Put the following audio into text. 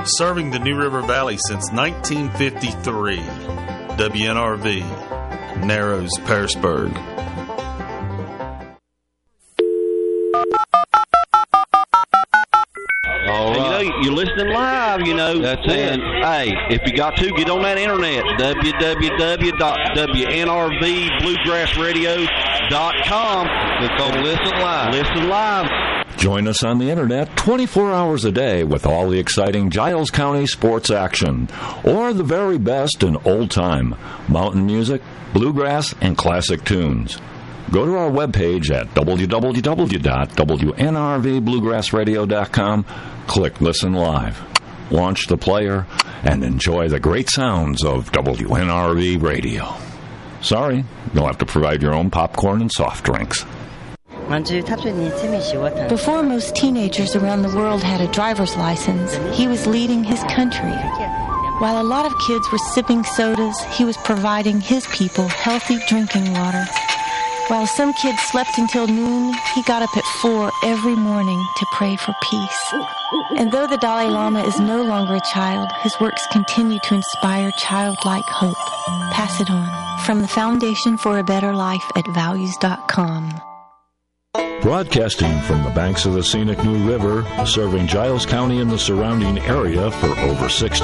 serving the New River Valley since 1953. WNRV, Narrows, Pearisburg. You're listening live, That's it. Hey, if you got to, get on that internet, www.WNRVBluegrassradio.com. Click on Listen Live. Listen live. Join us on the internet 24 hours a day with all the exciting Giles County sports action, or the very best in old-time mountain music, bluegrass, and classic tunes. Go to our webpage at www.WNRVBluegrassradio.com, click Listen Live, launch the player, and enjoy the great sounds of WNRV Radio. Sorry, you'll have to provide your own popcorn and soft drinks. Before most teenagers around the world had a driver's license, he was leading his country. While a lot of kids were sipping sodas, he was providing his people healthy drinking water. While some kids slept until noon, he got up at 4 every morning to pray for peace. And though the Dalai Lama is no longer a child, his works continue to inspire childlike hope. Pass it on. From the Foundation for a Better Life at Values.com. Broadcasting from the banks of the scenic New River, serving Giles County and the surrounding area for over 60